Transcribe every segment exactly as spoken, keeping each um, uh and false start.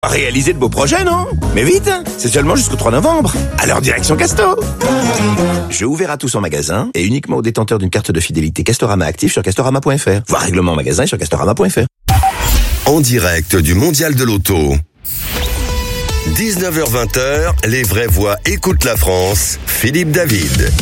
Réaliser de beaux projets, non? Mais vite, c'est seulement jusqu'au trois novembre. Alors direction Casto. Jeu ouvert à tous en magasin et uniquement aux détenteurs d'une carte de fidélité Castorama active sur castorama point f r. Voir règlement en magasin et sur castorama point f r. En direct du Mondial de l'Auto. dix-neuf heures vingt, les vraies voix écoutent la France. Philippe David.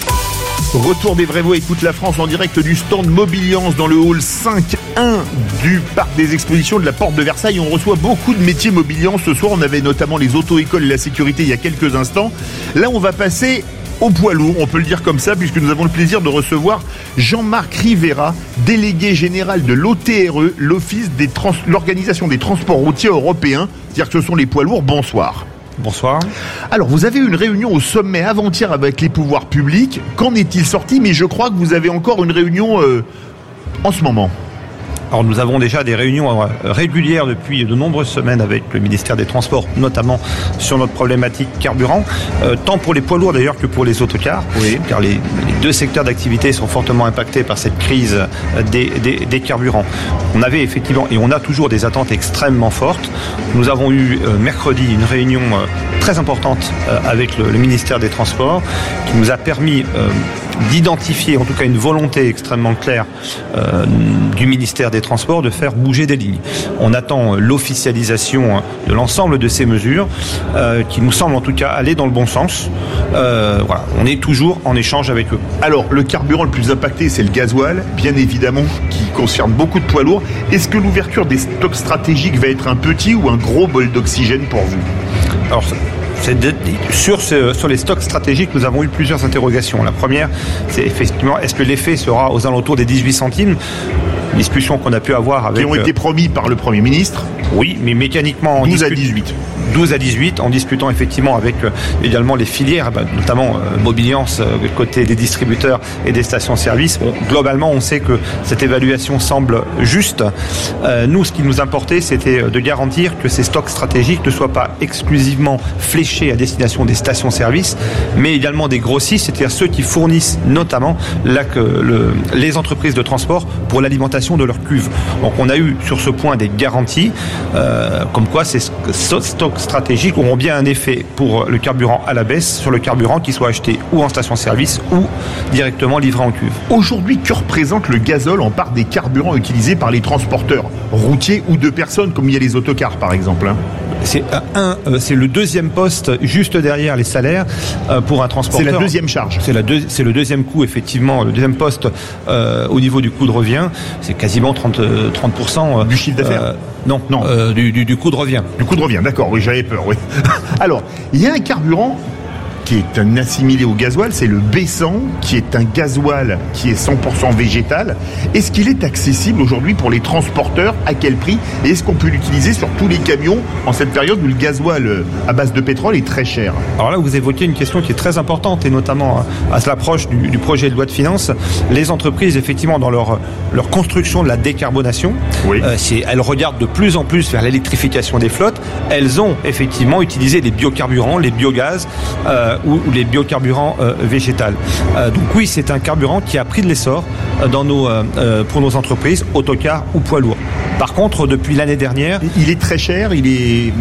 Retour des vraies voix écoute la France en direct du stand Mobiliance dans le hall cinq un du parc des expositions de la Porte de Versailles. On reçoit beaucoup de métiers Mobiliance ce soir. On avait notamment les auto-écoles et la sécurité il y a quelques instants. Là, on va passer au poids lourd, on peut le dire comme ça, puisque nous avons le plaisir de recevoir Jean-Marc Rivera, délégué général de l'O T R E, l'Office des trans- l'Organisation des transports routiers européens. C'est-à-dire que ce sont les poids lourds. Bonsoir. Bonsoir. Alors, vous avez eu une réunion au sommet avant-hier avec les pouvoirs publics. Qu'en est-il sorti? Mais je crois que vous avez encore une réunion euh, en ce moment. Alors nous avons déjà des réunions régulières depuis de nombreuses semaines avec le ministère des Transports, notamment sur notre problématique carburant, euh, tant pour les poids lourds d'ailleurs que pour les autocars, oui. Car les, les deux secteurs d'activité sont fortement impactés par cette crise des, des, des carburants. On avait effectivement, et on a toujours des attentes extrêmement fortes. Nous avons eu euh, mercredi une réunion euh, très importante euh, avec le, le ministère des Transports qui nous a permis euh, d'identifier en tout cas une volonté extrêmement claire euh, du ministère des Transports de faire bouger des lignes. On attend l'officialisation de l'ensemble de ces mesures euh, qui nous semblent en tout cas aller dans le bon sens. Euh, voilà, on est toujours en échange avec eux. Alors, le carburant le plus impacté, c'est le gasoil, bien évidemment, qui concerne beaucoup de poids lourds. Est-ce que l'ouverture des stocks stratégiques va être un petit ou un gros bol d'oxygène pour vous? Alors, c'est de, sur, ce, sur les stocks stratégiques, nous avons eu plusieurs interrogations. La première, c'est effectivement, est-ce que l'effet sera aux alentours des dix-huit centimes? Discussion qu'on a pu avoir avec... Qui ont été promis par le Premier ministre. Oui, mais mécaniquement... douze à dix-huit. douze à dix-huit, en discutant effectivement avec euh, également les filières, bah, notamment euh, Mobiliance, euh, côté des distributeurs et des stations-service. Bon, globalement, on sait que cette évaluation semble juste. Euh, nous, ce qui nous importait, c'était de garantir que ces stocks stratégiques ne soient pas exclusivement fléchés à destination des stations-service, mais également des grossistes, c'est-à-dire ceux qui fournissent notamment la, que, le, les entreprises de transport pour l'alimentation de leurs cuves. Donc on a eu sur ce point des garanties, euh, comme quoi ces stocks stratégiques auront bien un effet pour le carburant à la baisse, sur le carburant qui soit acheté ou en station-service ou directement livré en cuve. Aujourd'hui, que représente le gazole en part des carburants utilisés par les transporteurs routiers ou de personnes, comme il y a les autocars par exemple, hein? C'est un, c'est le deuxième poste juste derrière les salaires euh, pour un transporteur. C'est la deuxième charge. C'est, la deux, c'est le deuxième coût, effectivement, le deuxième poste euh, au niveau du coût de revient. C'est quasiment trente pour cent. Du chiffre d'affaires euh, Non, non. Euh, du, du, du coût de revient. Du coût de revient, d'accord, oui, j'avais peur, oui. Alors, il y a un carburant qui est un assimilé au gasoil, c'est le B cent, qui est un gasoil qui est cent pour cent végétal. Est-ce qu'il est accessible aujourd'hui pour les transporteurs? À quel prix? Et est-ce qu'on peut l'utiliser sur tous les camions en cette période où le gasoil à base de pétrole est très cher? Alors là, vous évoquez une question qui est très importante, et notamment à l'approche du, du projet de loi de finances. Les entreprises, effectivement, dans leur, leur construction de la décarbonation, oui. euh, c'est, elles regardent de plus en plus vers l'électrification des flottes. Elles ont effectivement utilisé les biocarburants, les biogaz, euh, ou, ou les biocarburants euh, végétals. Euh, donc oui, c'est un carburant qui a pris de l'essor euh, dans nos, euh, pour nos entreprises, autocars ou poids lourds. Par contre, depuis l'année dernière... Il est très cher, il est...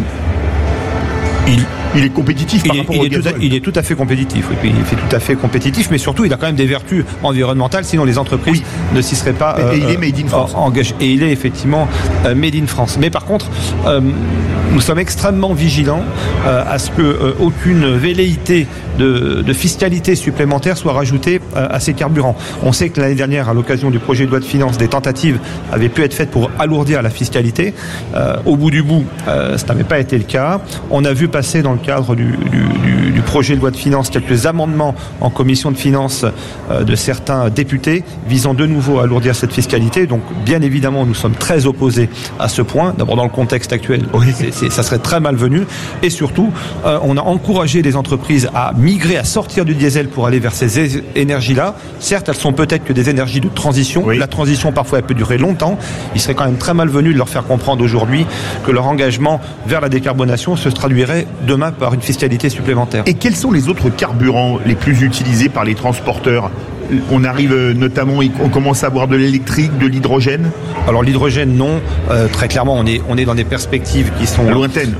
Il... Il est compétitif par il est, rapport il au est gasoil. Tout à, il est tout à fait compétitif. Oui, il est tout à fait compétitif, mais surtout, il a quand même des vertus environnementales. Sinon, les entreprises oui. ne s'y seraient pas euh, et il est made in France. engagées. Et il est effectivement euh, made in France. Mais par contre, euh, nous sommes extrêmement vigilants euh, à ce que euh, aucune velléité de, de fiscalité supplémentaire soit rajoutée euh, à ces carburants. On sait que l'année dernière, à l'occasion du projet de loi de finances, des tentatives avaient pu être faites pour alourdir la fiscalité. Euh, au bout du bout, euh, ça n'avait pas été le cas. On a vu passer dans le cadre du, du, du, du projet de loi de finances quelques amendements en commission de finances euh, de certains députés visant de nouveau à alourdir cette fiscalité. Donc bien évidemment nous sommes très opposés à ce point. D'abord dans le contexte actuel, oui. c'est, c'est, ça serait très malvenu, et surtout euh, on a encouragé les entreprises à migrer, à sortir du diesel pour aller vers ces é- énergies-là. Certes, elles sont peut-être que des énergies de transition. Oui. La transition parfois elle peut durer longtemps. Il serait quand même très malvenu de leur faire comprendre aujourd'hui que leur engagement vers la décarbonation se traduirait demain par une fiscalité supplémentaire. Et quels sont les autres carburants les plus utilisés par les transporteurs ? On arrive notamment, on commence à avoir de l'électrique, de l'hydrogène. Alors l'hydrogène, non. Euh, très clairement, on est on est dans des perspectives qui sont lointaines.